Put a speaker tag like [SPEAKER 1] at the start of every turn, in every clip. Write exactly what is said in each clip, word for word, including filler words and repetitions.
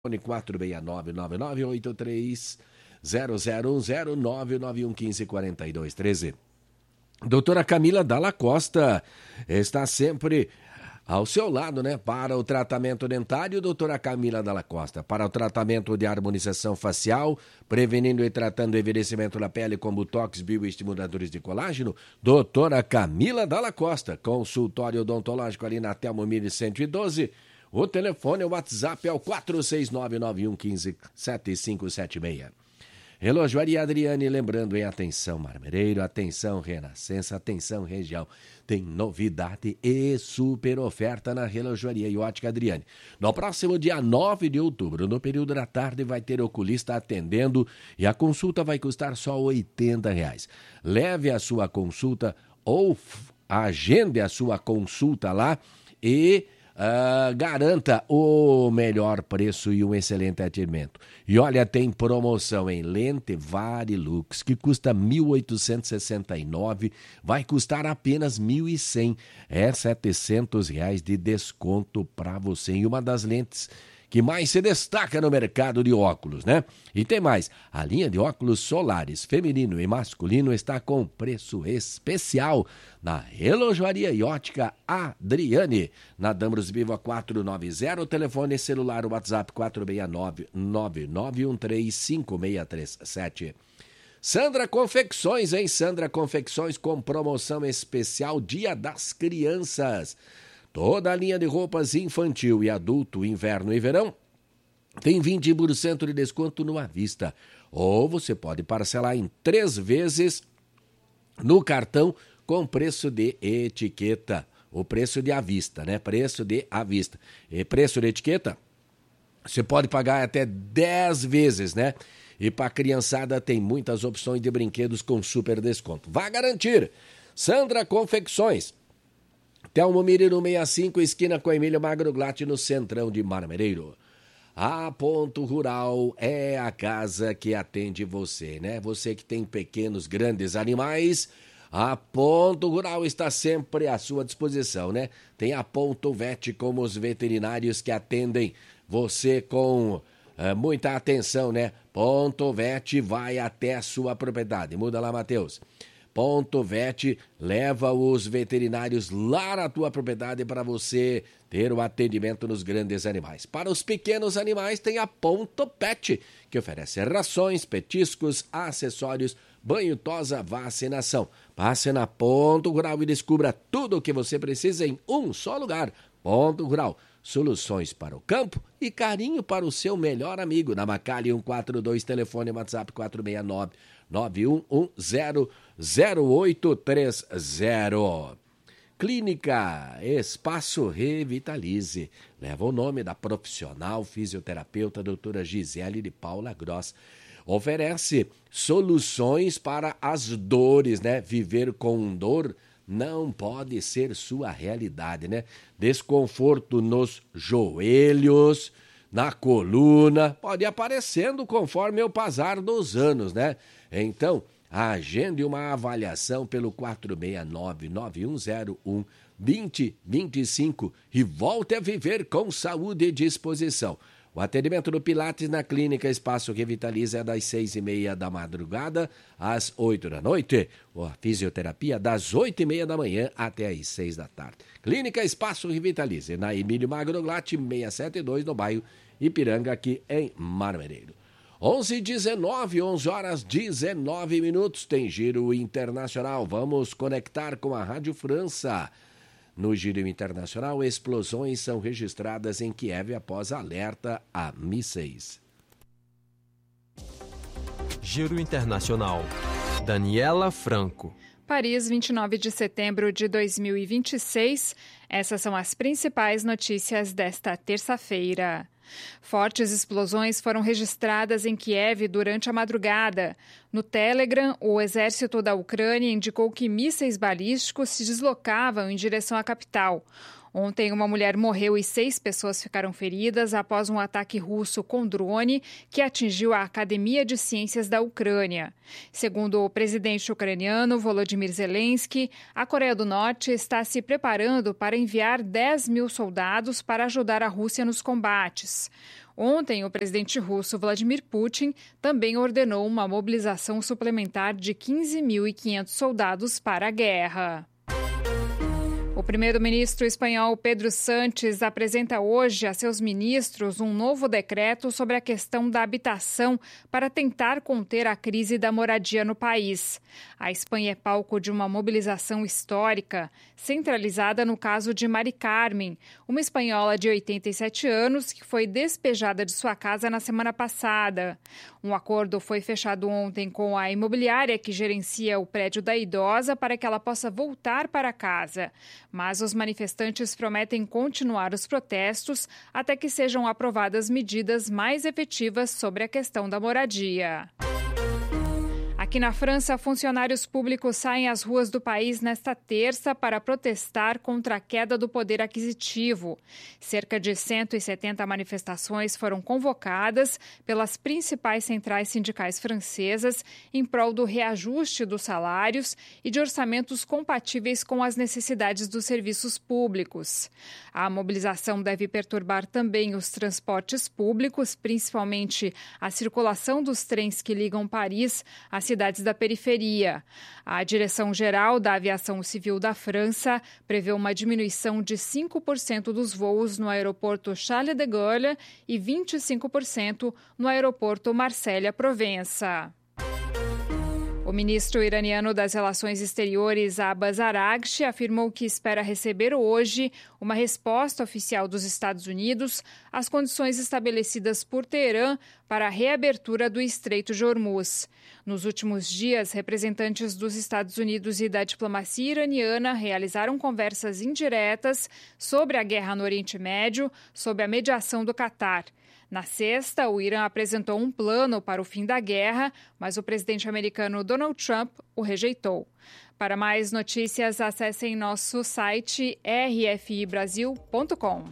[SPEAKER 1] quatro seis nove nove nove oito três zero zero um zero nove nove um um cinco quatro dois um três. Doutora Camila Dalla Costa está sempre ao seu lado, né? Para o tratamento dentário, doutora Camila Dalla Costa. Para o tratamento de harmonização facial, prevenindo e tratando o envelhecimento da pele com botox, bioestimuladores de colágeno, doutora Camila Dalla Costa. Consultório odontológico ali na Telmo mil cento e doze. O telefone, o WhatsApp é o quatro seis nove nove um um cinco sete cinco sete seis. Relojoaria Adriane, lembrando, em atenção Marmereiro, atenção Renascença, atenção região. Tem novidade e super oferta na Relojoaria e Ótica Adriane. No próximo dia nove de outubro, no período da tarde, vai ter oculista atendendo e a consulta vai custar só oitenta reais. Leve a sua consulta ou agende a sua consulta lá e... Uh, garanta o melhor preço e um excelente atendimento. E olha, tem promoção em lente Varilux, que custa mil oitocentos e sessenta e nove reais, vai custar apenas mil e cem reais. É setecentos reais de desconto para você em uma das lentes que mais se destaca no mercado de óculos, né? E tem mais, a linha de óculos solares feminino e masculino está com preço especial na Relojoaria e Ótica Adriane, na Dambros Viva quatrocentos e noventa, telefone celular WhatsApp quatro seis nove nove nove um três cinco seis três sete. Sandra Confecções, hein? Sandra Confecções com promoção especial Dia das Crianças. Toda a linha de roupas infantil e adulto, inverno e verão, tem vinte por cento de desconto no à vista. Ou você pode parcelar em três vezes no cartão com preço de etiqueta. O preço de à vista, né? Preço de à vista. E preço de etiqueta, você pode pagar até dez vezes, né? E para a criançada tem muitas opções de brinquedos com super desconto. Vá garantir. Sandra Confecções. Telmo Mirino sessenta e cinco, esquina com Emílio Magro Glatt, no centrão de Marmereiro. A Ponto Rural é a casa que atende você, né? Você que tem pequenos, grandes animais, a Ponto Rural está sempre à sua disposição, né? Tem a Ponto Vet como os veterinários que atendem você com uh, muita atenção, né? Ponto Vet vai até a sua propriedade. Muda lá, Matheus. Ponto Vet leva os veterinários lá na tua propriedade para você ter o atendimento nos grandes animais. Para os pequenos animais tem a Ponto Pet, que oferece rações, petiscos, acessórios, banho, tosa, vacinação. Passe na Ponto Rural e descubra tudo o que você precisa em um só lugar. Ponto Rural, soluções para o campo e carinho para o seu melhor amigo. Na Macalli cento e quarenta e dois, telefone WhatsApp quatro seis nove nove um um zero zero oito três zero. Clínica Espaço Revitalize. Leva o nome da profissional fisioterapeuta doutora Gisele de Paula Gross. Oferece soluções para as dores, né? Viver com dor não pode ser sua realidade, né? Desconforto nos joelhos, na coluna, pode ir aparecendo conforme o passar dos anos, né? Então, agende uma avaliação pelo quatro seis nove nove um zero um dois zero dois cinco e volte a viver com saúde e disposição. O atendimento do Pilates na Clínica Espaço Revitaliza é das seis e meia da madrugada às oito da noite. A fisioterapia das oito e meia da manhã até às seis da tarde. Clínica Espaço Revitaliza, na Emílio Magro Glatt, seiscentos e setenta e dois, no bairro Ipiranga, aqui em Marmereiro. onze e dezenove, onze horas dezenove minutos, tem Giro Internacional. Vamos conectar com a Rádio França. No Giro Internacional, explosões são registradas em Kiev após alerta a mísseis.
[SPEAKER 2] Giro Internacional. Daniela Franco.
[SPEAKER 3] Paris, vinte e nove de setembro de dois mil e vinte e seis. Essas são as principais notícias desta terça-feira. Fortes explosões foram registradas em Kiev durante a madrugada. No Telegram, o exército da Ucrânia indicou que mísseis balísticos se deslocavam em direção à capital. Ontem, uma mulher morreu e seis pessoas ficaram feridas após um ataque russo com drone que atingiu a Academia de Ciências da Ucrânia. Segundo o presidente ucraniano Volodymyr Zelensky, a Coreia do Norte está se preparando para enviar dez mil soldados para ajudar a Rússia nos combates. Ontem, o presidente russo Vladimir Putin também ordenou uma mobilização suplementar de quinze mil e quinhentos soldados para a guerra. O primeiro-ministro espanhol Pedro Sánchez apresenta hoje a seus ministros um novo decreto sobre a questão da habitação para tentar conter a crise da moradia no país. A Espanha é palco de uma mobilização histórica, centralizada no caso de Mari Carmen, uma espanhola de oitenta e sete anos que foi despejada de sua casa na semana passada. Um acordo foi fechado ontem com a imobiliária que gerencia o prédio da idosa para que ela possa voltar para casa. Mas os manifestantes prometem continuar os protestos até que sejam aprovadas medidas mais efetivas sobre a questão da moradia. Aqui na França, funcionários públicos saem às ruas do país nesta terça para protestar contra a queda do poder aquisitivo. Cerca de cento e setenta manifestações foram convocadas pelas principais centrais sindicais francesas em prol do reajuste dos salários e de orçamentos compatíveis com as necessidades dos serviços públicos. A mobilização deve perturbar também os transportes públicos, principalmente a circulação dos trens que ligam Paris à cidade da periferia. A Direção-Geral da Aviação Civil da França prevê uma diminuição de cinco por cento dos voos no aeroporto Charles de Gaulle e vinte e cinco por cento no aeroporto Marselha-Provença. O ministro iraniano das Relações Exteriores, Abbas Araghchi, afirmou que espera receber hoje uma resposta oficial dos Estados Unidos às condições estabelecidas por Teherã para a reabertura do Estreito de Hormuz. Nos últimos dias, representantes dos Estados Unidos e da diplomacia iraniana realizaram conversas indiretas sobre a guerra no Oriente Médio, sob a mediação do Catar. Na sexta, o Irã apresentou um plano para o fim da guerra, mas o presidente americano Donald Trump o rejeitou. Para mais notícias, acessem nosso site r f i brasil ponto com.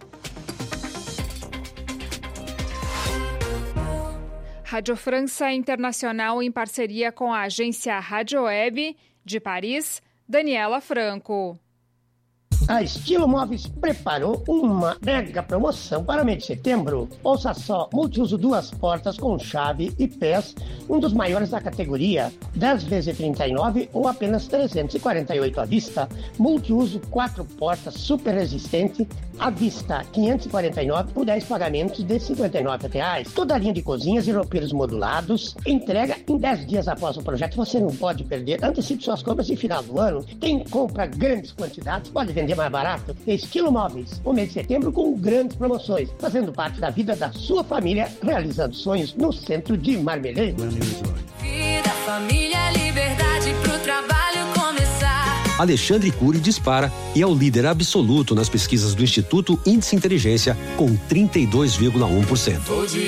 [SPEAKER 3] Rádio França Internacional em parceria com a agência Rádio Web de Paris, Daniela Franco.
[SPEAKER 4] A Estilo Móveis preparou uma mega promoção para o mês de setembro. Ouça só, multiuso duas portas com chave e pés, um dos maiores da categoria, dez vezes trinta e nove ou apenas trezentos e quarenta e oito à vista. Multiuso quatro portas super resistente, à vista quinhentos e quarenta e nove por dez pagamentos de cinquenta e nove reais. Toda a linha de cozinhas e roupeiros modulados, entrega em dez dias após o projeto. Você não pode perder. Antecipe suas compras de final do ano. Quem compra grandes quantidades pode vender mais barato. Estilo Móveis, o mês de setembro com grandes promoções, fazendo parte da vida da sua família, realizando sonhos no centro de Marmeleiro.
[SPEAKER 5] Vida, família, liberdade pro trabalho começar.
[SPEAKER 6] Alexandre Cury dispara e é o líder absoluto nas pesquisas do Instituto Índice Inteligência com trinta e dois vírgula um por cento.